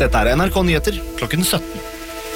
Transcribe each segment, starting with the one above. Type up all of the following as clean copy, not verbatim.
Dette NRK Nyheter, klokken 17.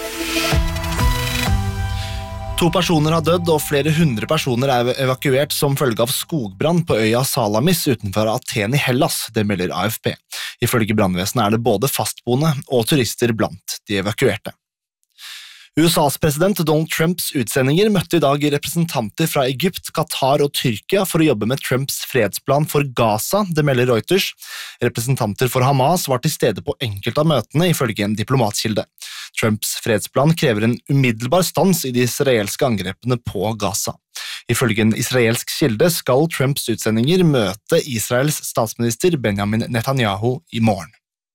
2 personer har dødd, og flere hundre personer evakuert som følge av skogbrann på øya Salamis utenfor Aten i Hellas, det melder AFP. Ifølge brannvesenet det både fastboende og turister blant de evakuerte. USAs president Donald Trumps utsendinger møtte i dag representanter fra Egypt, Qatar og Tyrkia for å jobbe med Trumps fredsplan for Gaza, det melder Reuters. Representanter for Hamas var til stede på enkelte av møtene, ifølge en diplomatkilde. Trumps fredsplan krever en umiddelbar stans i de israelske angrepene på Gaza. Ifølge en israelsk kilde skal Trumps utsendinger møte Israels statsminister Benjamin Netanyahu i morgen.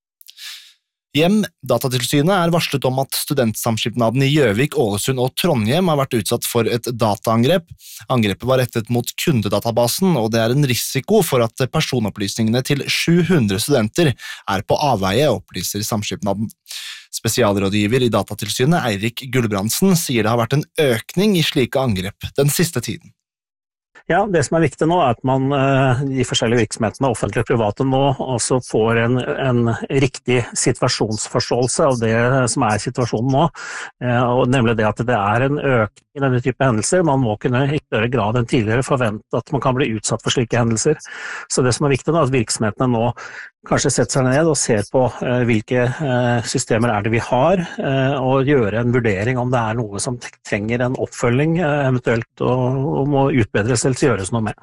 Datatilsynet varslet om at studentsamskipnaden i Gjøvik, Ålesund og Trondheim har vært utsatt for et dataangrep. Angrepet var rettet mot kundedatabasen, og det en risiko for at personopplysningene til 700 studenter på avveie, opplyser samskipnaden. Spesialrådgiver i Datatilsynet Eirik Gulbrandsen sier det har vært en økning i slike angrep den siste tiden. Ja, det som viktig nå at man de forskjellige virksomhetene, offentlige og private nå, også får en riktig situasjonsforståelse av det som situasjonen nå, og nemlig det at det en økning i denne type hendelser. Man må kunne i større grad enn tidligere forvente at man kan bli utsatt for slike hendelser. Så det som viktig nå at virksomhetene nå kanskje setter seg ned og ser på hvilke systemer det vi har, og gjøre en vurdering om det noe som trenger en oppfølging eventuelt, og må utbedres eller gjøres noe med.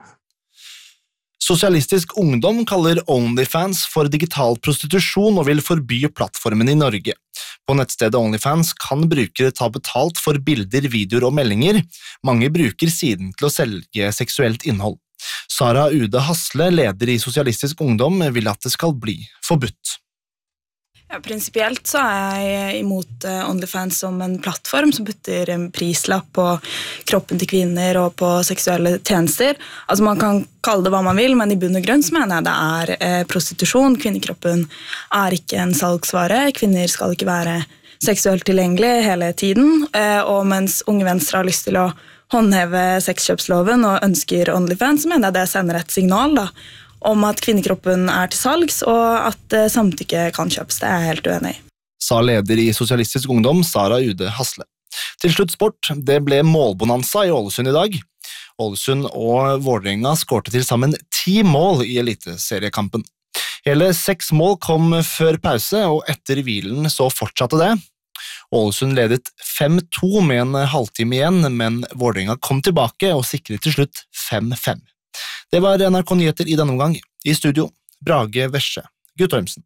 Sosialistisk Ungdom kaller OnlyFans for digital prostitusjon og vil forby plattformen i Norge. På nettstedet OnlyFans kan brukere ta betalt for bilder, videoer og meldinger. Mange bruker siden til å selge seksuelt innhold. Sara Ude Hasle, leder i Sosialistisk Ungdom, vil at det skal bli forbudt. Ja, prinsipielt så jeg imot OnlyFans som en plattform som putter en prislapp på kroppen til kvinner og på seksuelle tjenester. Altså man kan kalle det hva man vil, men i bunn og grunn så mener jeg det prostitusjon. Kvinnekroppen ikke en salgsvare. Kvinner skal ikke være seksuelt tilgjengelige hele tiden, og mens Unge Venstre har lyst til å håndheve sexkjøpsloven og ønsker OnlyFans, så mener jeg det sender et signal da, om at kvinnekroppen til salgs, og at samtykke kan kjøpes. Det jeg helt uenig i. Sa leder i Sosialistisk Ungdom, Sara Ude Hasle. Til slutt sport, det ble målbonanza i Ålesund i dag. Ålesund og Vålerenga skårte til sammen 10 mål i eliteseriekampen. Hele 6 mål kom før pause, og etter hvilen så fortsatte det. Ålesund ledet 5-2 med en halvtime igjen, men Vålerenga kom tilbake og sikret til slutt 5-5. Det var NRK Nyheter i denne omgang. I studio, Brage Vesje, Guttormsen.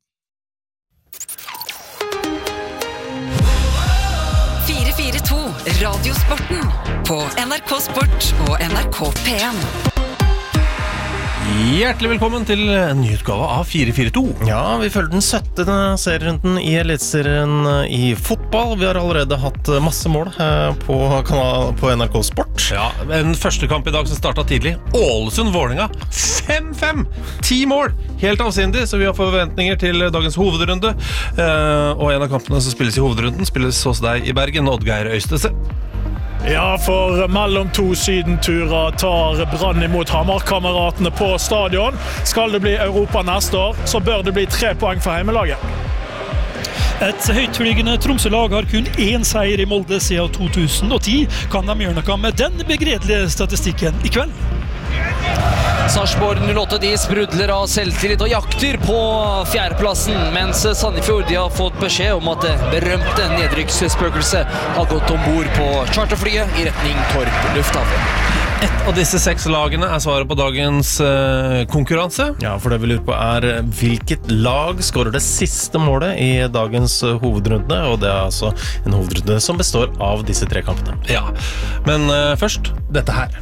442 Radiosporten på NRK Sport og NRK P1. Hjertelig velkommen til en ny utgave av 442. Ja, vi følger den 17. serierunden i Elitserien i fotball. Vi har allerede hatt masse mål på NRK Sport. Ja, en første kamp i dag som startet tidlig. Ålesund-Vålerenga 5-5! 10 mål! Helt avsindig, så vi har forventninger til dagens hovedrunde. Og en av kampene som spilles i hovedrunden spilles hos deg i Bergen, Oddgeir Øystese. Ja, for mellom 2 sydenturer tar Brann imot Hamar-kameratene på stadion. Skal det bli Europa neste år, så bør det bli 3 poeng for heimelaget. Et høytflygende Tromsø-lag har kun 1 seier i Molde siden 2010. Kan de gjøre noe med den begredelige statistikken i kveld? Sarpsborg 08 de sprudler av selvtillit og jakter på 4. plassen, mens Sandefjord de har fått beskjed om at det berømte nedrykksspøkelset har gått ombord på charterflyet i retning Torp lufthavn. Et av disse 6 lagene svaret på dagens konkurranse. Ja, for det vi lurer på hvilket lag skårer det siste målet i dagens hovedrunde, og det altså en hovedrunde som består av disse 3 kampene. Ja, men først dette her.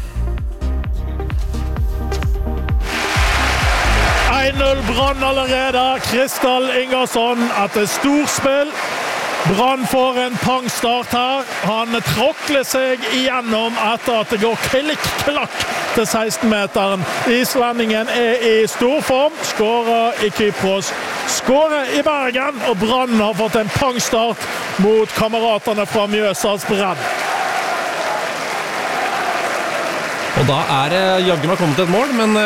1-0 Brann allerede. Kristall Ingersson etter storspill. Brann får en pangstart her. Han tråkler seg igjennom etter at det går klikk-klakk til 16-meteren. Islendingen i stor form. Skårer i Kypros. Skårer i Bergen, og Brann har fått en pangstart mot kameratene fra Mjøsas Brenn. Og da det jaggu meg kommet til et mål, men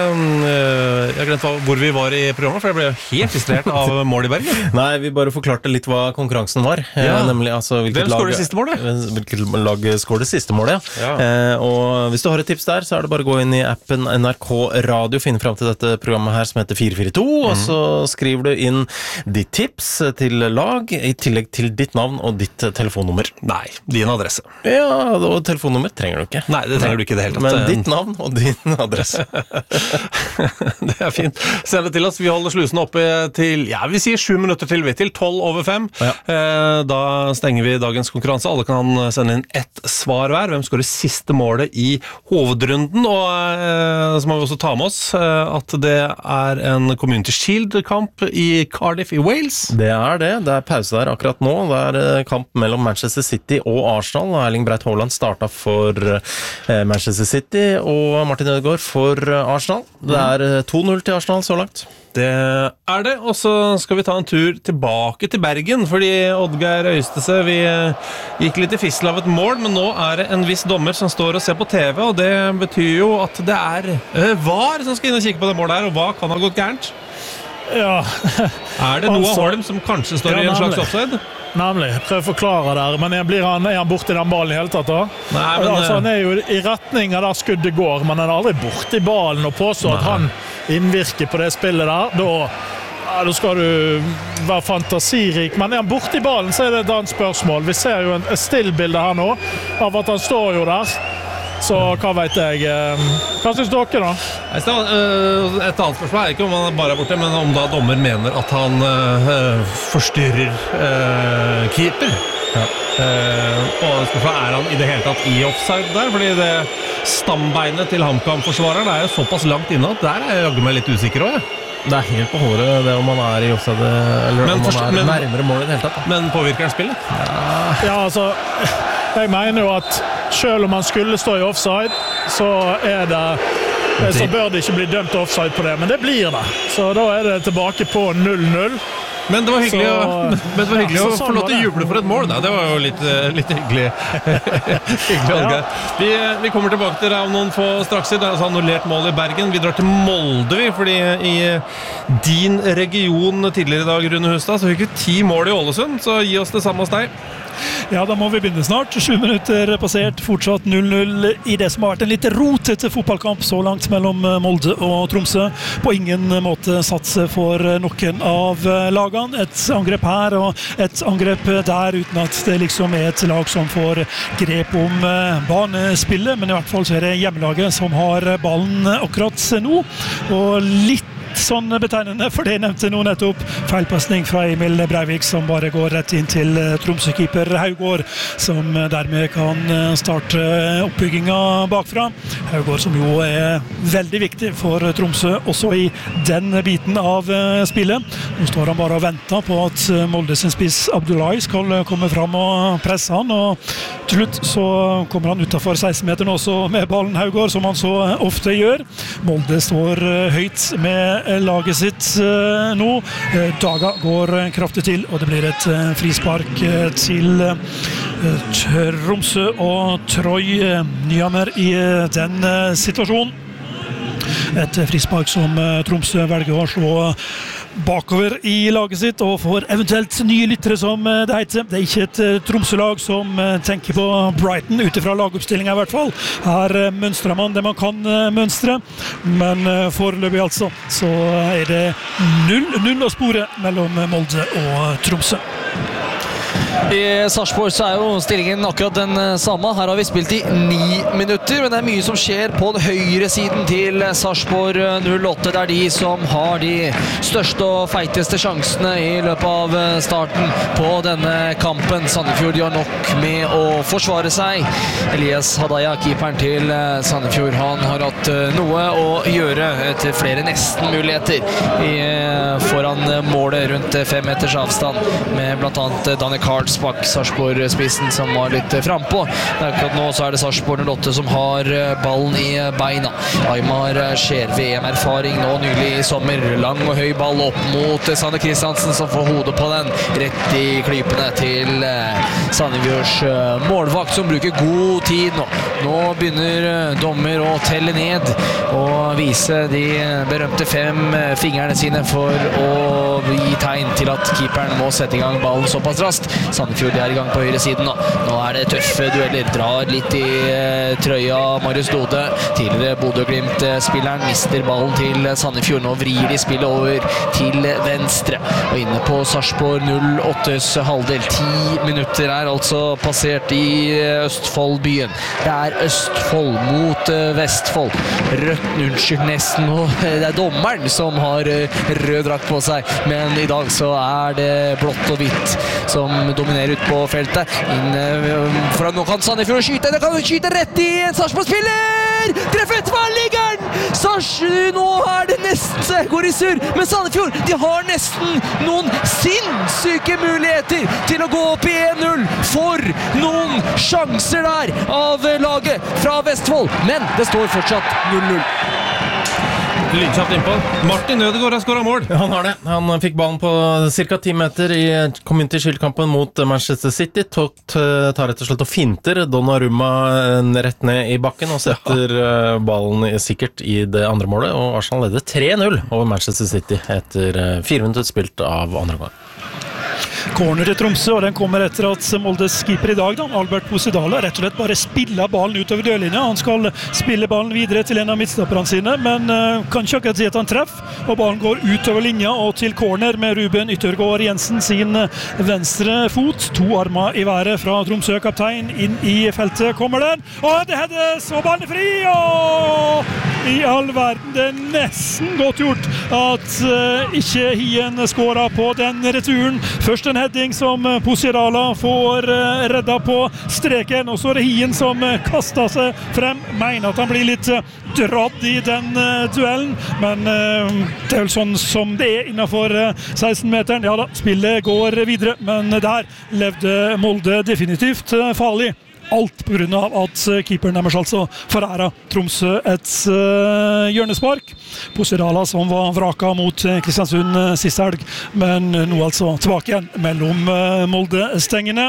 jeg glemte hvor vi var i programmet, for jeg ble jo helt distrahert av mål i Bergen. Nei, vi bare forklarte litt hva konkurransen var. Nemlig, altså, hvem skårer det siste målet? Hvilket lag skårer det siste målet, og hvis du har et tips der, så det bare å gå inn i appen NRK Radio, finne frem til dette programmet her som heter 442, og så skriver du inn ditt tips til lag, i tillegg til ditt navn og ditt telefonnummer. Nei, din adresse. Ja, og telefonnummer trenger du ikke. Nei, det trenger du ikke det hele tatt. Men ditt navn og din adresse. Det fint. Send det til oss. Vi holder slusene oppe til, vi sier 7 minutter til 12:05. Da stenger vi dagens konkurranse. Alle kan sende inn ett svar hver. Hvem skårer siste målet i hovedrunden? Og så må vi også ta med oss at det en Community Shield-kamp i Cardiff i Wales. Det det. Det pause der akkurat nå. Det kamp mellom Manchester City og Arsenal. Erling Braut Haaland startet for Manchester City og Martin Ødegaard for Arsenal. Det 2-0 til Arsenal så langt. Det det, og så skal vi ta en tur tilbake til Bergen, fordi Oddgeir Øystese, vi gikk litt i fissel av et mål, men nå det en viss dommer som står og ser på TV, og det betyr jo at det VAR som skal inn og kikke på det målet her, og hva kan ha gått gærent? Ja. Det Noah Holm som kanskje står i en slags offside? Nemlig, prøv å forklare der. Men han borte i den ballen i hele tatt da? Nei, men altså, han jo i retning av der skuddet går, men han aldri borte i ballen og påstår at han innvirker på det spillet der. Da skal du være fantasirik. Men han borte i ballen, så det et annet spørsmål. Vi ser jo et stillbilde her nå av at han står jo der. Så hva vet jeg? Hva synes dere da? Et annet spørsmål ikke om han bare borte, men om da dommer mener at han forstyrrer keeper. Og spørsmålet han i det hele tatt i offside der, fordi det stambeinet til HamKam-forsvareren jo såpass langt inne at der jeg jagger meg litt usikker også, Det helt på håret det om han i offside, eller om han nærmere målet i det hele tatt. Men påvirker han spillet? Ja, altså, jeg mener jo at selv om han skulle stå i offside, så så bør det ikke bli dømt offside på det, men det blir det. Så da det tilbake på 0-0. Men det var hyggelig, å få lov til å juble for et mål da. Det var jo litt hyggelig. Vi kommer tilbake til deg om noen få straks. Det annullert mål i Bergen. Vi drar til Molde, fordi i din region tidligere i dag, Rune Hustad, så fikk vi 10 mål i Ålesund, så gi oss det samme hos deg. Ja, da må vi begynne snart. 7 minutter passert, fortsatt 0-0 i det som har vært en litt rotete fotballkamp så langt mellom Molde og Tromsø. På ingen måte satse for noen av lagene. Et angrep her og et angrep der, uten at det liksom et lag som får grep om banespillet. Men i hvert fall så det hjemmelaget som har ballen akkurat nå. Og litt sånn betegnende, for det nevnte nå nettopp feilpassning fra Emil Breivik som bare går rett inn til Tromsø-keeper Haugård, som dermed kan starte oppbygginga bakfra. Haugård som jo veldig viktig for Tromsø også i den biten av spillet. Nå står han bare og venter på at Molde sin spiss Abdullahi skal komme fram og presse han, og til slutt så kommer han utenfor 16-meteren også med ballen Haugård, som han så ofte gjør. Molde står høyt med laget sitt nå. Daga går kraftig til, og det blir et frispark til Tromsø og Troy Nyhammer i den situasjonen. Et frispark som Tromsø velger å slå bakover i laget sitt, og for eventuelt nye lyttere som det heter. Det ikke et Tromsø-lag som tenker på Brighton, utifra lagoppstillingen i hvert fall. Her mønstrer man det man kan mønstre, men foreløpig altså, så det 0-0 å spore mellom Molde og Tromsø. I Sarpsborg så jo stillingen akkurat den samme. Her har vi spilt i 9 minutter, men det mye som skjer på den høyre siden til Sarpsborg 08. Det de som har de største og feiteste sjansene i løpet av starten på denne kampen. Sandefjord gjør nok med å forsvare seg. Elias Hadaya, keeperen til Sandefjord, han har hatt noe å gjøre til flere nesten-muligheter foran målet rundt 5 meters avstand, med blant annet Danne Carl yards bak Sarpsborg-spissen som var litt frempå. Akkurat nå så det Sarpsborg 08 som har ballen i beina. Aymar Skjer, VM-erfaring nå nylig i sommer. Lang og høy ball opp mot Sander Kristiansen som får hodet på den. Rett i klypene til Sandefjords målvakt som bruker god tid nå. Nå begynner dommer å telle ned og vise de berømte 5 fingrene sine for å gi tegn til at keeperen må sette i gang ballen såpass raskt. Sandefjord er i gang på høyre siden nå. Nå det tøffe dueller, drar litt i trøya Marius Lode. Tidligere Bodø-Glimt-spilleren mister ballen til Sandefjord. Nå vrir de spillet over til venstre. Og inne på Sarpsborg 08s halvdel. 10 minutter altså passert i Østfoldbyen. Det Østfold mot Vestfold. Rødt, unnskyld, nesten nå. Det dommeren som har rød drakt på seg, men i dag så det blått og hvitt som dominerer ut på feltet. For nå kan Sandefjord skyte, det kan skyte rett i en Sarpsborg-spiller! Treffet tverrliggeren! Nå det nesten går i surr, men Sandefjord, de har nesten noen sinnssyke muligheter til å gå opp i 1-0 for noen sjanser der av laget fra Vestfold, men det står fortsatt 0-0. Lydkjapt innpå. Martin Ødegaard har skåret mål. Han har det. Han fikk ballen på cirka 10 meter i Community Shield-kampen mot Manchester City. Tar rett og slett og finter Donnarumma rett ned i bakken og setter ballen sikkert i det andre målet. Og Arsenal leder 3-0 over Manchester City etter 4 minutter spilt av andre gang. Corner til Tromsø, og den kommer etter at Moldes keeper i dag, Albert Posidala, rett og slett bare spiller ballen utover dørlinja. Han skal spille ballen videre til en av midtstopperne sine, men kan ikke akkurat si at han treffer, og ballen går utover linja og til corner med Ruben Yttergård Jensen sin venstre fot. 2 armer i været fra Tromsø, kaptein inn i feltet kommer den, og det heades, og ballen fri, og i all verden, det nesten godt gjort at ikke Hien skåret på den returen. Først en heading som Posidala får redda på streken, og så det Hien som kastet seg frem. Mener at han blir litt dradd i den duellen, men det vel sånn som det innenfor 16-meteren. Ja da, spillet går videre, men der levde Molde definitivt farlig. Alt på grunn av at keeperen deres altså foræret Tromsø et hjørnespark. Posidala som var vraka mot Kristiansund siste helg, men nå altså tilbake igjen mellom Molde-stengene.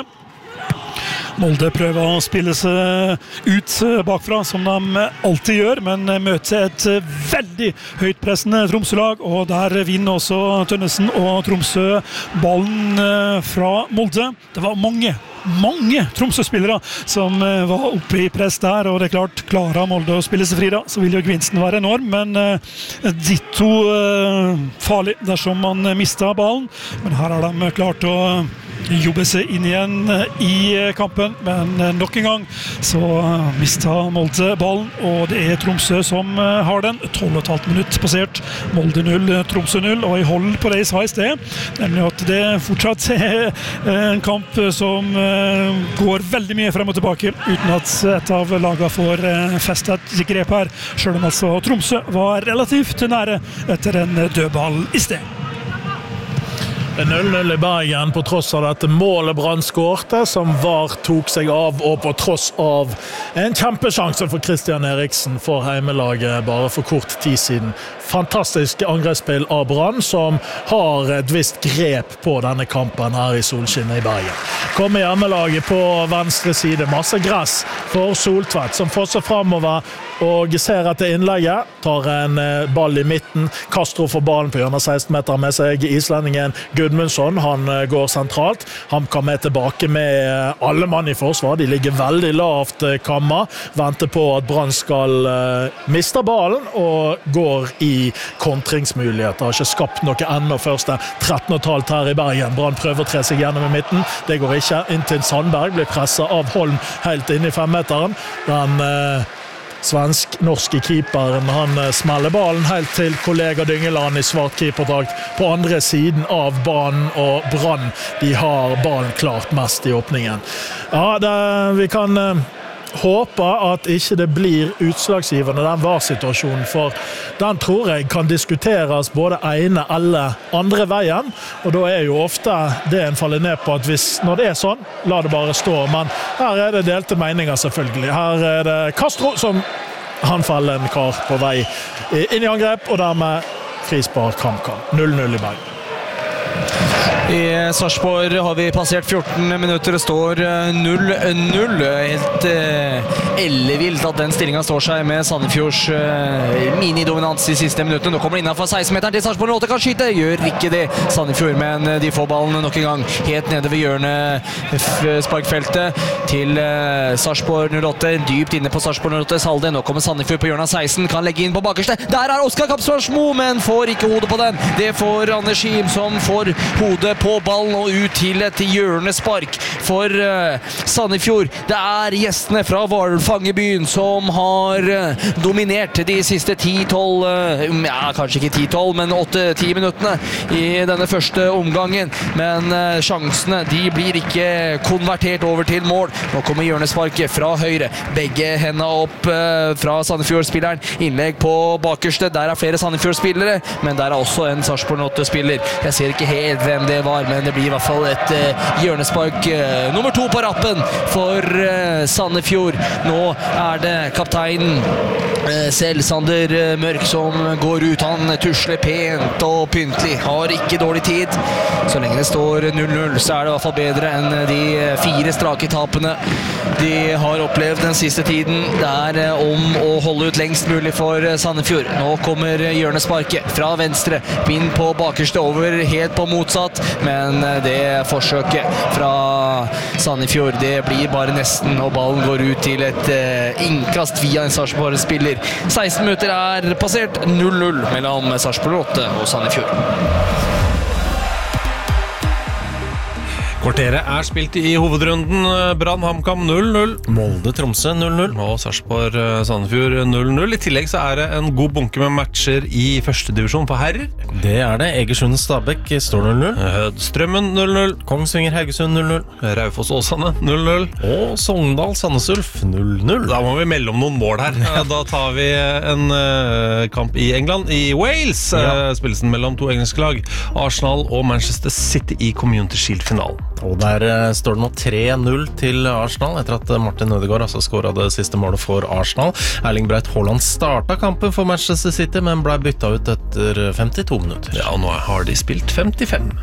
Molde prøver å spille seg ut bakfra, som de alltid gjør, men møter et veldig høytpressende Tromsø-lag, og der vinner også Tønnesen og Tromsø ballen fra Molde. Det var mange Tromsø-spillere som var oppe i press der, og det klart, klarer Molde å spille seg fri da, så vil jo gevinsten være enorm, men ditto farlig dersom man mister ballen. Men her har de klart å jobbe seg inn igjen i kampen, men nok en gang så mistet Molde ballen, og det Tromsø som har den. 12,5 minutt passert, Molde 0, Tromsø 0, og jeg holder på det jeg sa i sted, nemlig at det fortsatt en kamp som går veldig mye frem og tilbake, uten at et av lagene får festet grep her, selv om altså Tromsø var relativt nære etter en dødball i sted. 0-0 i Bergen på tross av dette målet Brann skårte, som VAR tok seg av, og på tross av en kjempesjanse for Christian Eriksen for heimelaget bare for kort tid siden. Fantastisk angrepsspill av Brann, som har et visst grep på denne kampen her i solskinnet i Bergen. Kommer hjemmelaget på venstre side, masse gress for Soltvedt, som fosser fremover og ser etter innlegget, tar en ball i midten. Castro får ballen på hjørnet 16 meter med seg, islendingen Gudmundsson, han går sentralt. Han kommer tilbake med alle mann i forsvar, de ligger veldig lavt kamma, venter på at Brann skal miste ballen og går i kontringsmuligheter. Har ikke skapt noe enda første 13,5 her i Bergen. Brann prøver å tre seg gjennom i midten, det går ikke. Inntil Sandberg blir presset av Holm helt inn i 5-meteren. Den svensk-norske keeperen, han smeller ballen helt til kollega Dyngeland i svart keeperdrakt på andre siden av banen, og Brann, de har ballen klart mest i åpningen. Ja, vi kan håper at ikke det blir utslagsgivende den var-situasjonen, for den tror jeg kan diskuteres både ene eller andre veien, og da jo ofte det en faller ned på at når det sånn, la det bare stå, men her det delte meninger selvfølgelig. Her det Castro som han faller en kar på vei inn i angrep, og dermed frispark HamKam. 0-0 i Bergen. I Sarpsborg har vi passert 14 minutter, det står 0-0. Helt ellevilt at den stillingen står seg med Sandefjords minidominans I siste minuttene. Nå kommer det innenfor 16-meteren til Sarpsborg 08 kan skyte. Gjør ikke det Sandefjord, men de får ballen nok en gang helt nede ved hjørnet sparkfeltet til Sarpsborg 08. Dypt inne på Sarpsborg 08 Salde. Nå kommer Sandefjord på hjørnet av 16, kan legge inn på bakerste. Der Oskar Kapsvarsmo, men får ikke hodet på den. Det får Anders Kim som får hodet på ballen og ut til et hjørnespark for Sandefjord. Det gjestene fra Hvalfangerbyen som har dominert de siste 10-12, kanskje ikke 10-12, men 8-10 minuttene I denne første omgangen. Men sjansene, de blir ikke konvertert over til mål. Nå kommer hjørnesparket fra høyre. Begge hendene opp fra Sandefjord-spilleren. Innlegg på bakerste. Der flere Sandefjord-spillere, men der også en Sarpsborg 8-spiller. Jeg ser ikke helt hvem det var, men det blir I hvert fall et hjørnespark nummer 2 på rappen for Sandefjord. Nå det kapteinen selv, Sander Mørk, som går ut. Han tusler pent og pyntelig, har ikke dårlig tid. Så lenge det står 0-0, så det I hvert fall bedre enn de 4 strake tapene de har opplevd den siste tiden. Det om å holde ut lengst mulig for Sandefjord. Nå kommer hjørnesparket fra venstre, inn på bakerste over, helt på motsatt, men det forsøket fra Sandefjord, det blir bare nesten, og ballen går ut til et innkast via en Sarpsborg-spiller. 16 minutter passert, 0-0 mellom Sarpsborg 8 og Sandefjord. Kvarteret spilt I hovedrunden. Brann HamKam 0-0, Molde Tromsø 0-0 og Sarpsborg Sandefjord 0-0. I tillegg så det en god bunke med matcher I første divisjon på herrer. Det det. Egersund Stabæk står 0-0. Strømmen 0-0. Kongsvinger Haugesund 0-0. Raufoss Åsane 0-0. Og Sogndal Sandnes Ulf 0-0. Da må vi melde om noen mål her. Da tar vi en kamp I England. I Wales spilles den mellom 2 engelske lag. Arsenal og Manchester City I Community Shield-finalen. Og der står det nå 3-0 til Arsenal etter at Martin Ødegaard skåret det siste målet for Arsenal. Erling Braut Haaland startet kampen for Manchester City, men ble byttet ut etter 52 minutter. Ja, og nå har de spilt 55.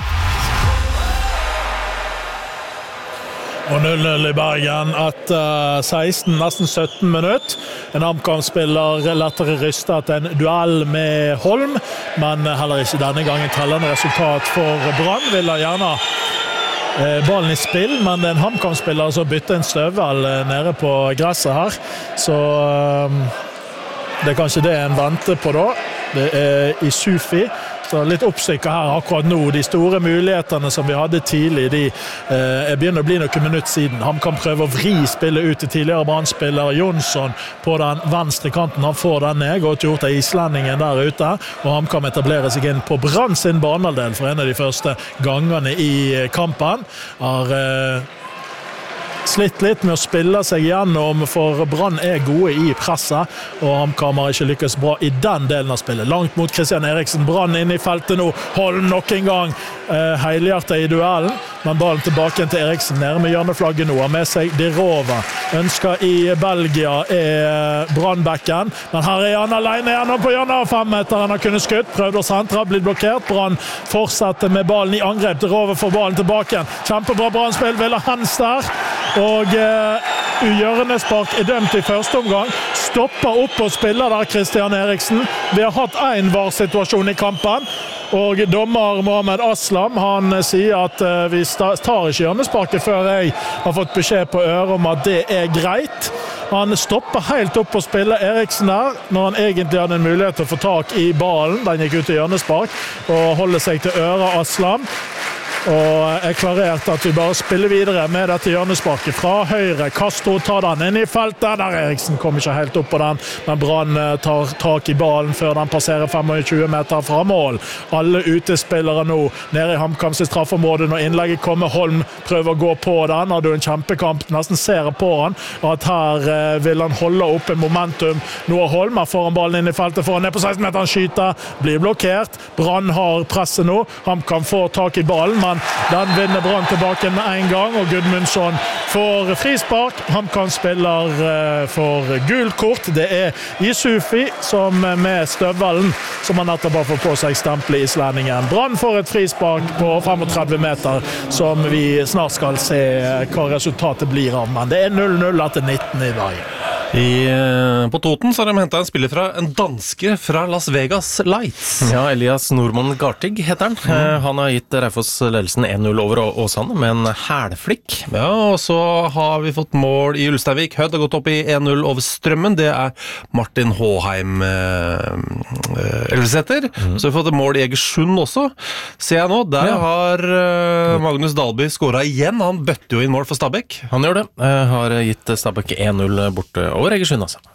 Og 0-0 I Bergen etter 16, nesten 17 minutter. En HamKam-spiller lettere rystet en duell med Holm, men heller ikke denne gangen tellende resultat for Brann. Vil gjerne ballen I spill, men det en HamKam-spiller som bytter en støvel nede på gresset her, så det kanskje det en venter på da. Det I Sufi, så litt oppstykker her akkurat nå. De store mulighetene som vi hadde tidlig, de begynner å bli noen minutter siden. HamKam prøver å vri spillet ut til tidligere Brann-spiller Jonsson på den venstre kanten. Han får den ned, godt gjort av islendingen der ute, og HamKam etablerer seg inn på Brann sin banehalvdel for en av de første gangene I kampen. Har slitt litt med å spille seg gjennom, for Brann gode I presset, og HamKam har ikke lykkes bra I den delen av spillet. Langt mot Christian Eriksen, Brann inn I feltet nå, Holm nok en gang helhjertet I duellen, men ballen tilbake til Eriksen, nede med hjørneflagget nå, har med seg Dirova, ønsker I Belgia Brannbekken, men her han alene igjen på hjørnet av 5 meter, han har kunnet skutt, prøvd å sentre, blitt blokkert, Brann fortsetter med ballen I angrep, Dirova får ballen tilbake, kjempebra Brann-spill, vil ha hands der, og hjørnespark dømt I første omgang, stopper opp og spiller der Christian Eriksen. Vi har hatt en var-situasjon I kampen, og dommer Mohamed Aslam, han sier at vi tar ikke hjørnesparket før jeg har fått beskjed på øret om at det greit. Han stopper helt opp og spiller Eriksen der, når han egentlig hadde en mulighet til å få tak I ballen. Den gikk ut I hjørnespark, og holder seg til øret Aslam. og klarert at vi bare spiller videre med dette hjørnesparket fra høyre. Castro tar den inn i feltet, der Eriksen kom ikke helt opp på den, men Brann tar tak i ballen før den passerer 25 meter fra mål. Alle utespillere nå nede i HamKams straffområde når innlegget kommer. Holm prøver å gå på den, hadde en kjempekamp, nesten ser på han, at her vil han holde opp en momentum. Nå har Holm foran ballen inn i feltet, foran ned på 16 meter, han skyter, blir blokkert. Brann har presset nå, HamKam får tak i ballen, men den vinner Brann tilbake med en gang, og Gudmundsson får frispark. HamKam spiller for gult kort. Det Isufi som med støvelen, som han nettopp har fått på seg stempelet i islendingen. Brann får et frispark på 35 meter, som vi snart skal se hva resultatet blir av, men det 0-0 etter 19 i dag. På Toten så har de hentet en spiller fra en danske fra Las Vegas Lights. Ja, Elias Normann Gartig heter han. Han har gitt Raufoss ledelsen 1-0 over Åsane med en hælflikk. Ja, og så har vi fått mål i Ulsteinvik. Hødd har gått opp i 1-0 over Strømmen. Det Martin Håheim Elveseter. Så har vi fått et mål i Egersund også. Ser jeg nå, der har Magnus Dalby skåret igjen. Han bøtte jo inn mål for Stabæk. Han gjør det. Har gitt Stabæk 1-0 borte over Egersund, altså.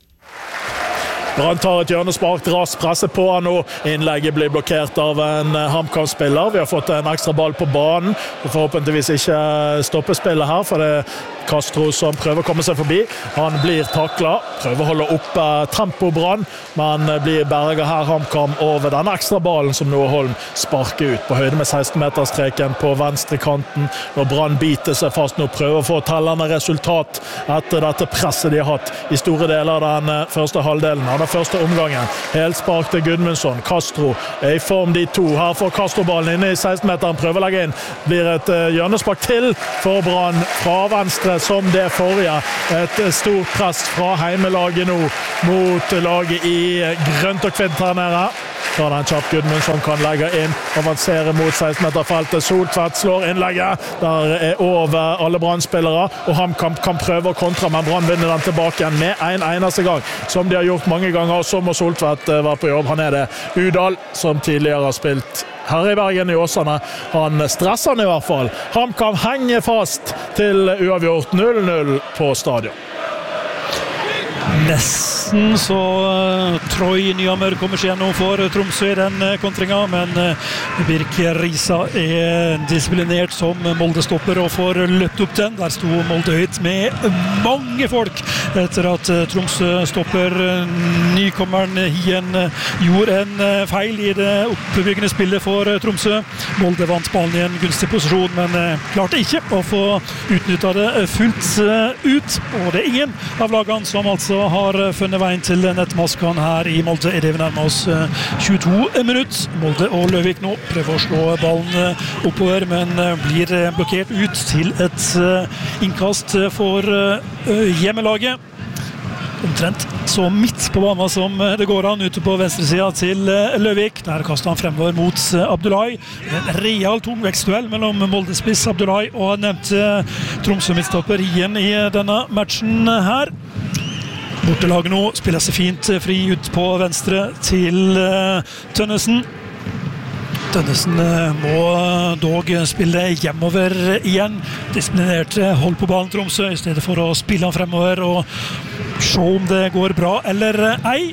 Brann tar et hjørnespark, raskt presser på han, og innlegget blir blokkert av en HamKam-spiller. Vi har fått en ekstra ball på banen, og forhåpentligvis ikke stoppespillet her, for det Castro som prøver å komme seg forbi. Han blir taklet, prøver å holde opp tempo Brann, men blir berget her HamKam over den ekstra ballen som nå Holm sparker ut på høyde med 16-meterstreken på venstre kanten. Når Brann biter seg fast nå, prøver å få tellende resultat etter dette presset de har hatt i store deler av den første halvdelen av den første omgangen. Helt spark til Gudmundsson. Castro i form de to. Her får Castro ballen inne i 16-meteren, prøver å legge inn. Blir et hjørnespark til for Brann fra venstre, som det forrige. Et stort press fra heimelaget nå mot laget i grønt og kvitt her nede. Da den kjapp Gudmundsson kan legge inn, avansere mot 16-meterfeltet. Soltvedt slår innlegget. Der over alle Brann-spillere, og HamKam kan prøve å kontra, men Brann vinner den tilbake igjen med en eneste gang, som de har gjort mange ganger. Så må Soltvedt være på jobb. Han det Udal, som tidligere har spilt her i Bergen i Åsane. Han stresser han i hvert fall. HamKam henger fast til uavgjort 0-0 på stadion. Nesten så Troy Nyhammer kommer seg gjennom for Tromsø i den kontringa, men Birk Risa disiplinert som Molde-stopper og får løpt opp den. Der sto Molde høyt med mange folk etter at Tromsø-stopper nykommeren Hien gjorde en feil i det oppbyggende spillet for Tromsø. Molde vant ballen i en gunstig posisjon, men klarte ikke å få utnyttet det fullt ut, og det ingen av lagene som altså har funnet veien til nettmaskene her i Molde. Det vi nærmer oss 22 minutter. Molde og Løvik nå prøver å slå ballen oppover, men blir blokkert ut til et innkast for hjemmelaget. Omtrent så midt på banen som det går an ute på venstresida til Løvik. Der kastet han fremover mot Abdullahi. En real tungvektsduell mellom Moldespiss Abdullahi og nevnte Tromsø-midtstopper igjen i denne matchen her. Bortelaget nå spiller seg fint fri ut på venstre til Tønnesen. Tønnesen må dog spille hjemover igjen. Disiplinert hold på ballen Tromsø i stedet for å spille han fremover og se om det går bra eller ei.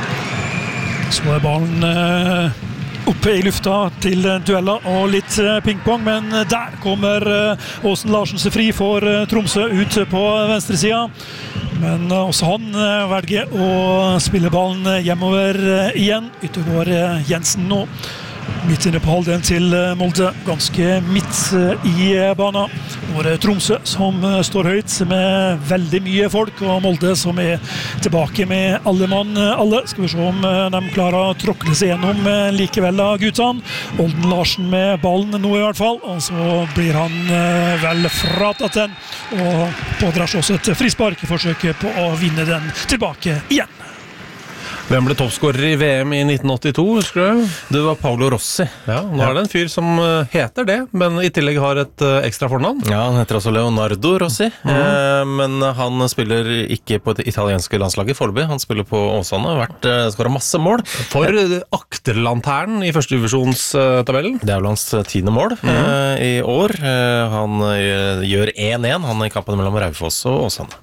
Så ballen oppe i lufta til dueller og litt pingpong, men der kommer Åsen Larsen seg fri for Tromsø ut på venstresida. Men også han velger å spille ballen hjemover igjen. Yttergård Jensen nå. Midt inne på halvdelen til Molde, ganske midt i banen. Nå det Tromsø som står høyt med veldig mye folk, og Molde som tilbake med alle mann alle. Skal vi se om de klarer å tråkle seg gjennom likevel av guttene. Olden Larsen med ballen nå i hvert fall, og så blir han vel fratatt den, og pådrar seg også et frispark i forsøket på å vinne den tilbake igjen. Hvem ble toppskårer i VM i 1982, husker du? Det var Paolo Rossi. Ja, nå er det en fyr som heter det, men i tillegg har et ekstra fornavn. Ja, han heter altså Leonardo Rossi, men han spiller ikke på det italienske landslaget foreløpig. Han spiller på Åsane, skåret masse mål. For akterlanternen i første divisjonstabellen. Det er vel hans 10. mål i år. Han gjør 1-1, han i kampen mellom Raufoss og Åsane.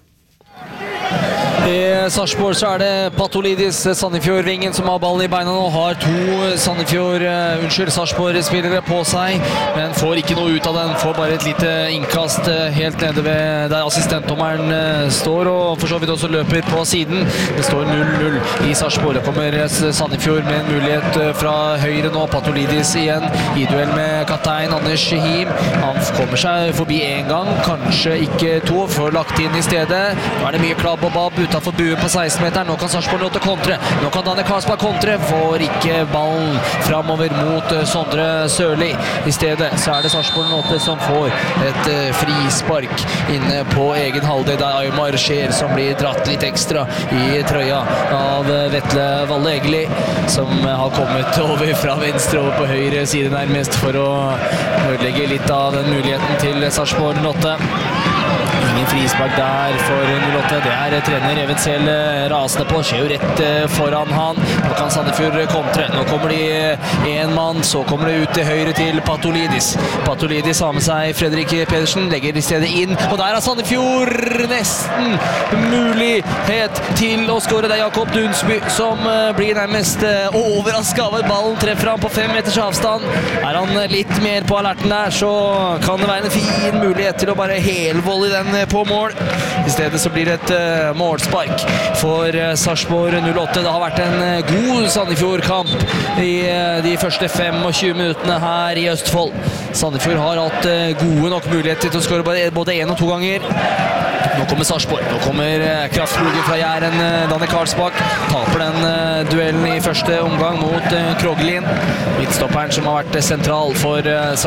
I Sarpsborg så er det Patolidis, Sandefjord-vingen, som har ballen i beina nå. Har to Sarpsborg-spillere på seg, men får ikke noe ut av den. Får bare et lite innkast helt nede ved der assistentdommeren står, og for så vidt også løper på siden. Det står 0-0 i Sarpsborg. Det kommer Sandefjord med en mulighet fra høyre nå. Patolidis igjen i duell med kaptein Anders Him. Han kommer seg forbi en gang, kanskje ikke to, får lagt inn i stedet. Nå er det mye klabb og babb utenfor buen på 16-meteren. Nå kan Sarpsborg låte kontre. Nå kan Daniel Karlsberg kontre. Får ikke ballen framover mot Sondre Sørli. I stedet så er det Sarpsborg Låte som får et frispark inne på egen halvdel. Det er Aymar Skjer som blir dratt litt ekstra i trøya av Vetle Valle Egeli, som har kommet over fra venstre over på høyre side nærmest for å ødelegge litt av den muligheten til Sarpsborg Låte. Ingen frispark der for 08. Det er trener Even Sel rasende på. Skjer jo rett foran han. Nå kan Sandefjord kontre. Nå kommer de en mann, så kommer det ut til høyre til Patolidis. Patolidis har med seg Fredrik Pedersen, legger i stedet inn, og der er Sandefjord nesten mulighet til å skåre. Det er Jakob Dunsby som blir nærmest overrasket av at ballen treffer han på 5 meters avstand. Er han litt mer på alerten der, så kan det være en fin mulighet til å bare helvolle den på mål. I stedet så blir det et målspark for Sarpsborg 08. Det har vært en god Sandefjord-kamp i de første 25 minuttene her i Østfold. Sandefjord har hatt gode nok muligheter til å skåre både 1 og 2 ganger. Nå kommer Sarpsborg. Nå kommer kraftflugen fra Jæren, Daniel Karlsbakk. Taper den duellen i første omgang mot Krogelin. Midtstopperen som har vært sentral for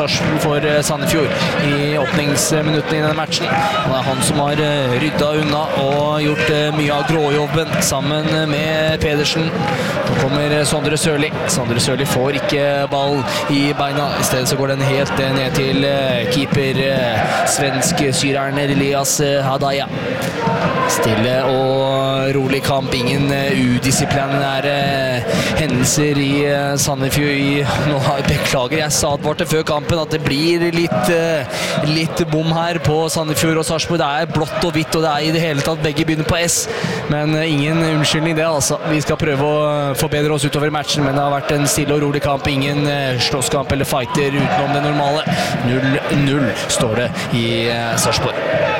Sandefjord i åpningsminuttene i denne matchen. Det er han som har rydda unna og gjort mye av gråjobben sammen med Pedersen. Nå kommer Sondre Sørli. Sondre Sørli får ikke ball i beina. I stedet så går den helt ned til keeper svensk-syreren Elias Hadaya. Stille og rolig kamp, ingen udisiplinære hendelser i Sandefjord. Nå beklager, jeg sa det før kampen at det blir litt bom her på Sandefjord og Sarpsborg. Det er blått og hvitt, og det er i det hele tatt begge begynner på S, men ingen unnskyldning det altså. Vi skal prøve å forbedre oss utover matchen, men det har vært en stille og rolig kamp, ingen slåsskamp eller fighter utenom det normale. 0-0 står det i Sarpsborg.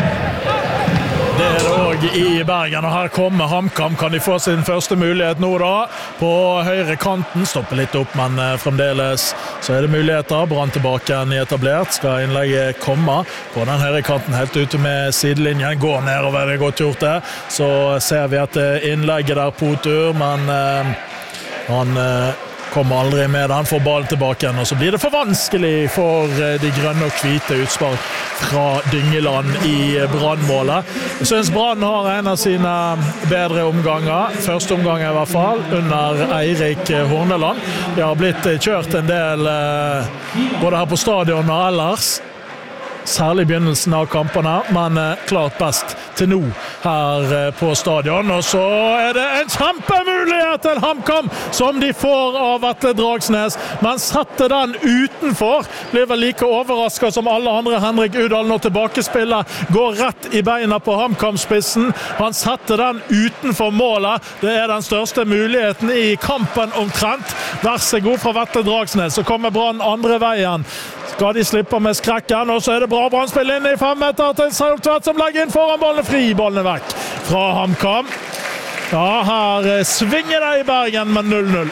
Det er det også i Bergen, og her kommer HamKam. Kan de få sin første mulighet nå da? På høyre kanten, stopper litt opp, men fremdeles så er det muligheter. Brann tilbake igjen i etablert, skal innlegget komme på den høyre kanten helt ute med sidelinjen. Går nedover, det er godt gjort det. Så ser vi at innlegget der på tur, men han kommer aldri med den, får ballen tilbake igjen, og så blir det for vanskelig for de grønne og hvite utspill fra Dyngeland i Brannmålet. Jeg synes Brann har en av sine bedre omganger, første omgang i hvert fall, under Eirik Horneland. De har blitt kjørt en del både her på stadion og ellers, særlig i begynnelsen av kampene, men klart best til nå her på stadion. Og så er det en kjempemulighet til HamKam som de får av Vetle Dragsnes, men setter den utenfor. Blir vel like overrasket som alle andre. Henrik Udal nå tilbakespillet, går rett i beina på HamKam-spissen. Han setter den utenfor målet. Det er den største muligheten i kampen omtrent. Vær så god fra Vetle Dragsnes. Så kommer Brann andre veien. Skal de slippe med skrekken, og så er det bra Brannspill inn i 5 meter til Sautvedt som legger inn foran ballen, fri ballen vekk fra HamKam. Ja, her svinger det i Bergen med 0-0.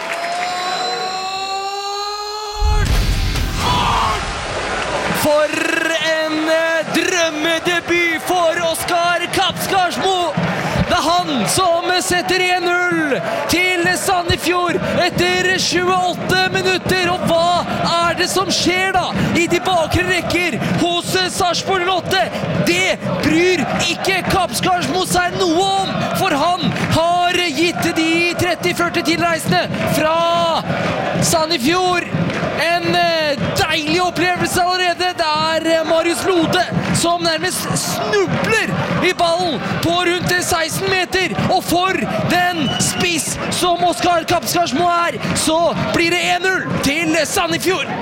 For en drømmedebut for Oskar Kapskarsmo! Det er han som setter 1-0 til Sandefjord etter 28 minutter. Og hva er det som skjer da i de bakre rekker hos Sarpsborg 08? Det bryr ikke Kappskarsmo seg noe om, for han har gitt de 30-40 tilreisende fra Sandefjord en deilig opplevelse allerede. Det er Marius Lode som nærmest snubler i ballen på rundt 16 meter, og for den spiss som Oskar Kappskarsmo er, så blir det 1-0 til Sandefjord.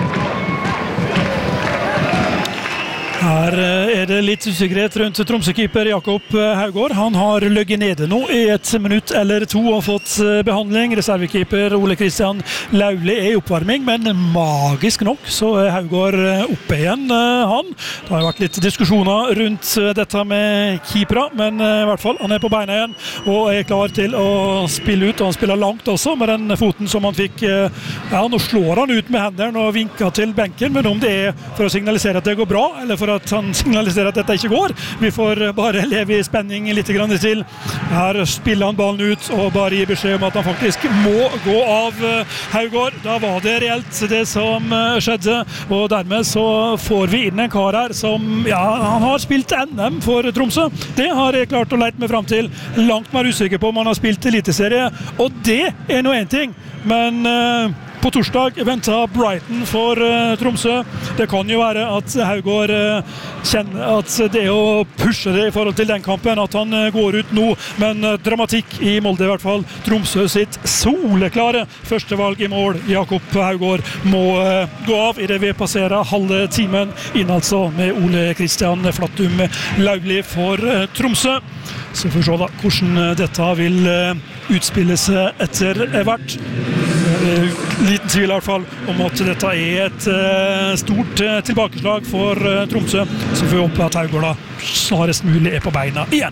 Her er det litt usikkerhet rundt Tromsø-keeper Jakob Haugård. Han har løgget nede nå i 1 minutt eller 2 og fått behandling. Reservekeeper Ole Kristian Lauli er i oppvarming, men magisk nok så er Haugård oppe igjen, han. Det har vært litt diskusjoner rundt dette med keepere, men i hvert fall, han er på beina igjen og er klar til å spille ut, og han spiller langt også med den foten som han fikk. Ja, nå slår han ut med hendene og vinker til benken, men om det er for å signalisere at det går bra, eller for at han signaliserer at dette ikke går. Vi får bare leve i spenning litt grann til. Her spiller han ballen ut og bare gir beskjed om at han faktisk må gå av Haugård. Da var det reelt det som skjedde, og dermed så får vi inn en kar her som, ja, han har spilt NM for Tromsø. Det har jeg klart å leite meg frem til. Langt mer usikker på om han har spilt eliteserie, og det er nå en ting. Men på torsdag ventet Brighton for Tromsø. Det kan jo være at Haugård kjenner at det er å pushe det i forhold til den kampen, at han går ut nå, men dramatikk i Molde i hvert fall. Tromsø sitt soleklare førstevalg i mål. Jakob Haugård må gå av i det vi passerer halve timen inn, altså med Ole Kristian Flattum Laugli for Tromsø. Så får vi se da hvordan dette vil utspille seg etter hvert. Liten tvil i hvert fall om at dette er et stort tilbakeslag for Tromsø, så får vi håpe at Haugård da snarest mulig er på beina igjen.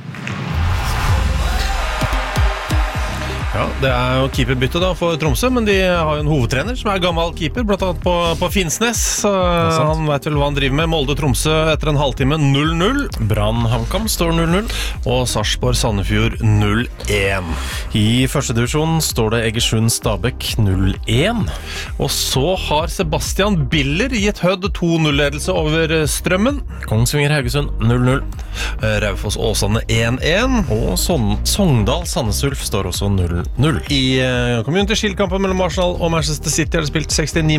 Ja, det er jo keeperbytte da for Tromsø, men de har jo en hovedtrener som er gammel keeper, blant annet på Finnsnes. Så han vet vel hva han driver med. Molde-Tromsø etter en halvtime 0-0. Brann-HamKam står 0-0. Og Sarpsborg-Sandefjord 0-1. I første divisjon står det Egersund-Stabæk 0-1. Og så har Sebastian Biller gitt Hødd 2-0-ledelse over Strømmen. Kongsvinger-Haugesund 0-0. Raufoss-Åsane 1-1. Og Sogndal-Sandnes Ulf står også 0-0. I Community Shield-kampen mellom Arsenal og Manchester City har det spilt 69